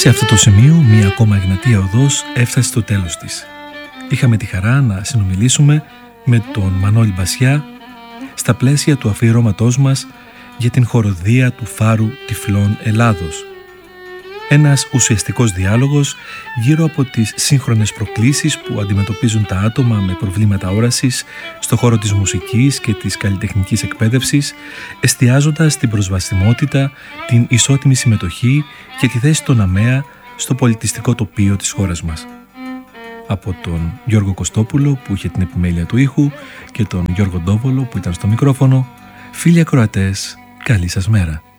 Σε αυτό το σημείο μία ακόμα Εγνατία οδός έφτασε στο τέλος της. Είχαμε τη χαρά να συνομιλήσουμε με τον Μανώλη Μπασιά στα πλαίσια του αφιερώματός μας για την χοροδία του Φάρου Τυφλών Ελλάδος. Ένας ουσιαστικός διάλογος γύρω από τις σύγχρονες προκλήσεις που αντιμετωπίζουν τα άτομα με προβλήματα όρασης στο χώρο της μουσικής και της καλλιτεχνικής εκπαίδευσης, εστιάζοντας την προσβασιμότητα, την ισότιμη συμμετοχή και τη θέση των ΑΜΕΑ στο πολιτιστικό τοπίο της χώρας μας. Από τον Γιώργο Κωστόπουλο που είχε την επιμέλεια του ήχου και τον Γιώργο Ντόβολο που ήταν στο μικρόφωνο, φίλοι ακροατές, καλή σας μέρα.